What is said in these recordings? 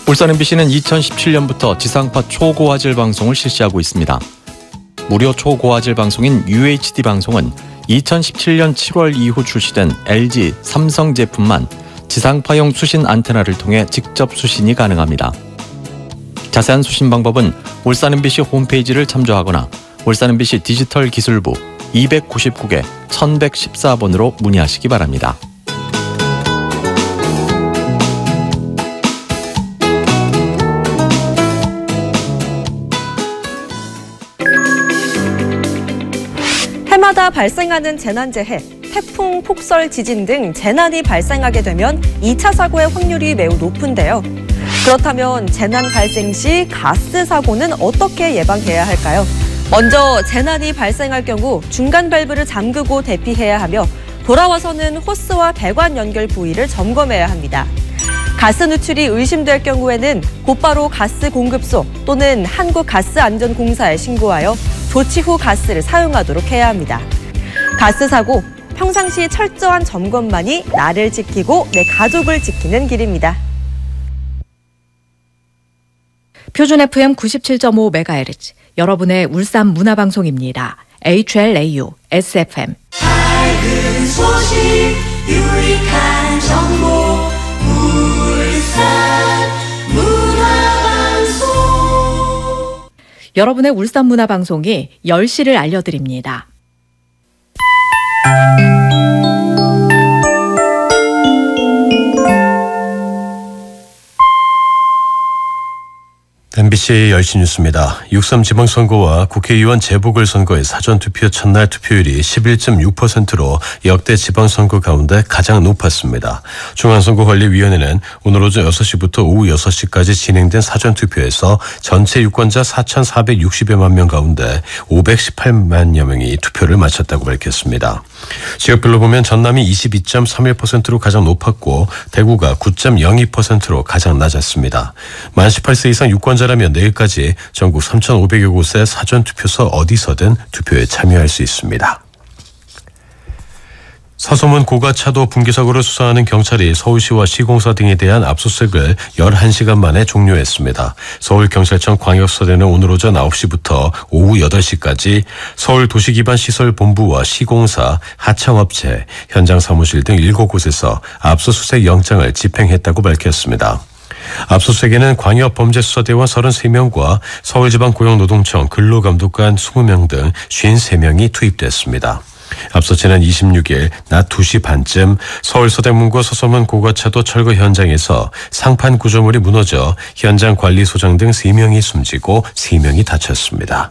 울산 MBC는 2017년부터 지상파 초고화질 방송을 실시하고 있습니다. 무료 초고화질 방송인 UHD 방송은 2017년 7월 이후 출시된 LG, 삼성 제품만 지상파용 수신 안테나를 통해 직접 수신이 가능합니다. 자세한 수신 방법은 울산 MBC 홈페이지를 참조하거나 울산 MBC 디지털 기술부 299개 1114번으로 문의하시기 바랍니다. 해마다 발생하는 재난재해, 태풍, 폭설, 지진 등 재난이 발생하게 되면 2차 사고의 확률이 매우 높은데요. 그렇다면 재난 발생 시 가스 사고는 어떻게 예방해야 할까요? 먼저 재난이 발생할 경우 중간 밸브를 잠그고 대피해야 하며 돌아와서는 호스와 배관 연결 부위를 점검해야 합니다. 가스 누출이 의심될 경우에는 곧바로 가스 공급소 또는 한국가스안전공사에 신고하여 조치 후 가스를 사용하도록 해야 합니다. 가스 사고, 평상시 철저한 점검만이 나를 지키고 내 가족을 지키는 길입니다. 표준 FM 97.5MHz, 여러분의 울산 문화방송입니다. HLAU, SFM. 밝은 소식, 유익한 정보, 울산 문화방송. 여러분의 울산 문화방송이 10시를 알려드립니다. MBC 10시 뉴스입니다. 6.3 지방선거와 국회의원 재보궐선거의 사전투표 첫날 투표율이 11.6%로 역대 지방선거 가운데 가장 높았습니다. 중앙선거관리위원회는 오늘 오전 6시부터 오후 6시까지 진행된 사전투표에서 전체 유권자 4,460여만 명 가운데 518만여 명이 투표를 마쳤다고 밝혔습니다. 지역별로 보면 전남이 22.31%로 가장 높았고 대구가 9.02%로 가장 낮았습니다. 만 18세 이상 유권자라면 내일까지 전국 3,500여 곳의 사전투표소 어디서든 투표에 참여할 수 있습니다. 서소문 고가차도 붕괴사고를 수사하는 경찰이 서울시와 시공사 등에 대한 압수수색을 11시간 만에 종료했습니다. 서울경찰청 광역서대는 오늘 오전 9시부터 오후 8시까지 서울도시기반시설본부와 시공사, 하청업체, 현장 사무실 등 7곳에서 압수수색 영장을 집행했다고 밝혔습니다. 압수수색에는 광역범죄수사대원 33명과 서울지방고용노동청 근로감독관 20명 등 53명이 투입됐습니다. 앞서 지난 26일 낮 2시 반쯤 서울 서대문구 서소문 고가차도 철거 현장에서 상판 구조물이 무너져 현장 관리소장 등 3명이 숨지고 3명이 다쳤습니다.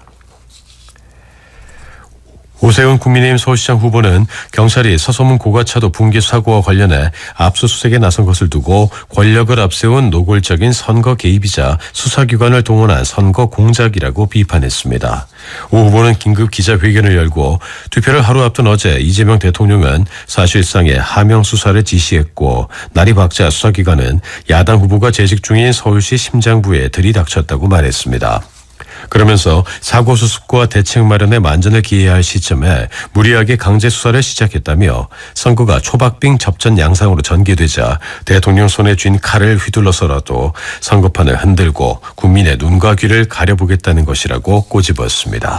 오세훈 국민의힘 서울시장 후보는 경찰이 서소문 고가차도 붕괴 사고와 관련해 압수수색에 나선 것을 두고 권력을 앞세운 노골적인 선거 개입이자 수사기관을 동원한 선거 공작이라고 비판했습니다. 오 후보는 긴급 기자회견을 열고 투표를 하루 앞둔 어제 이재명 대통령은 사실상의 하명 수사를 지시했고 날이 밝자 수사기관은 야당 후보가 재직 중인 서울시 심장부에 들이닥쳤다고 말했습니다. 그러면서 사고 수습과 대책 마련에 만전을 기해야 할 시점에 무리하게 강제 수사를 시작했다며 선거가 초박빙 접전 양상으로 전개되자 대통령 손에 쥔 칼을 휘둘러서라도 선거판을 흔들고 국민의 눈과 귀를 가려보겠다는 것이라고 꼬집었습니다.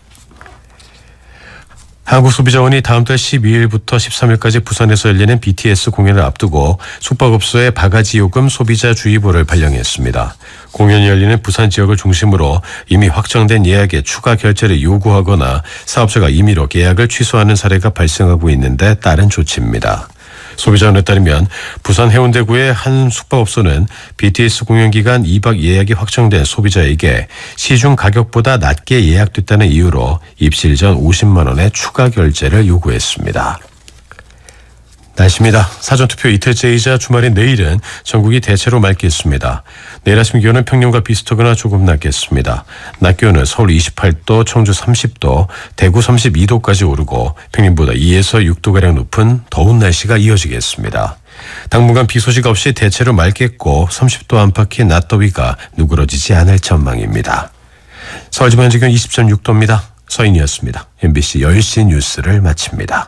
한국소비자원이 다음 달 12일부터 13일까지 부산에서 열리는 BTS 공연을 앞두고 숙박업소에 바가지 요금 소비자 주의보를 발령했습니다. 공연이 열리는 부산 지역을 중심으로 이미 확정된 예약에 추가 결제를 요구하거나 사업자가 임의로 계약을 취소하는 사례가 발생하고 있는데 따른 조치입니다. 소비자원에 따르면 부산 해운대구의 한 숙박업소는 BTS 공연 기간 2박 예약이 확정된 소비자에게 시중 가격보다 낮게 예약됐다는 이유로 입실 전 50만 원의 추가 결제를 요구했습니다. 날씨입니다. 사전투표 이틀째이자 주말인 내일은 전국이 대체로 맑겠습니다. 내일 아침 기온은 평년과 비슷하거나 조금 낮겠습니다. 낮 기온은 서울 28도, 청주 30도, 대구 32도까지 오르고 평년보다 2에서 6도가량 높은 더운 날씨가 이어지겠습니다. 당분간 비 소식 없이 대체로 맑겠고 30도 안팎의 낮더위가 누그러지지 않을 전망입니다. 서울 지방 현재 기온 20.6도입니다. 서인이었습니다. MBC 10시 뉴스를 마칩니다.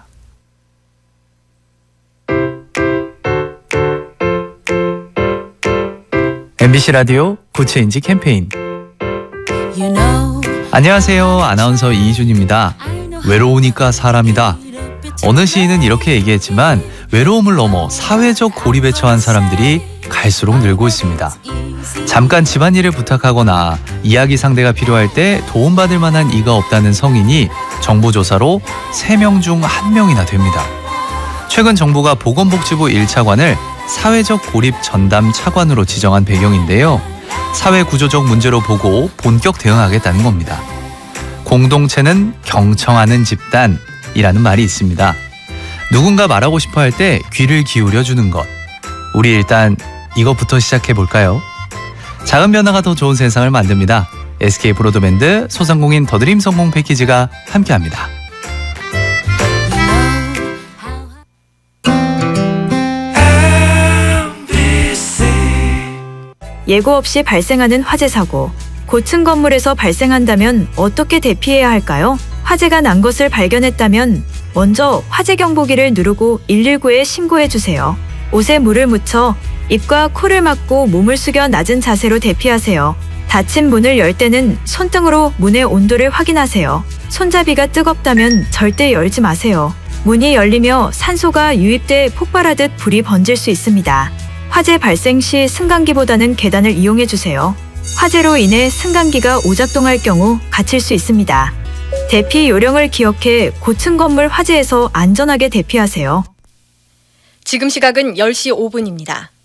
MBC 라디오 구체인지 캠페인. 안녕하세요. 아나운서 이희준입니다. 외로우니까 사람이다. 어느 시인은 이렇게 얘기했지만 외로움을 넘어 사회적 고립에 처한 사람들이 갈수록 늘고 있습니다. 잠깐 집안일을 부탁하거나 이야기 상대가 필요할 때 도움받을 만한 이가 없다는 성인이 정부 조사로 3명 중 1명이나 됩니다. 최근 정부가 보건복지부 1차관을 사회적 고립 전담 차관으로 지정한 배경인데요. 사회 구조적 문제로 보고 본격 대응하겠다는 겁니다. 공동체는 경청하는 집단이라는 말이 있습니다. 누군가 말하고 싶어 할 때 귀를 기울여 주는 것. 우리 일단 이것부터 시작해 볼까요? 작은 변화가 더 좋은 세상을 만듭니다. SK 브로드밴드 소상공인 더드림 성공 패키지가 함께합니다. 예고 없이 발생하는 화재 사고. 고층 건물에서 발생한다면 어떻게 대피해야 할까요? 화재가 난 것을 발견했다면 먼저 화재 경보기를 누르고 119에 신고해 주세요. 옷에 물을 묻혀 입과 코를 막고 몸을 숙여 낮은 자세로 대피하세요. 닫힌 문을 열 때는 손등으로 문의 온도를 확인하세요. 손잡이가 뜨겁다면 절대 열지 마세요. 문이 열리며 산소가 유입돼 폭발하듯 불이 번질 수 있습니다. 화재 발생 시 승강기보다는 계단을 이용해 주세요. 화재로 인해 승강기가 오작동할 경우 갇힐 수 있습니다. 대피 요령을 기억해 고층 건물 화재에서 안전하게 대피하세요. 지금 시각은 10시 5분입니다.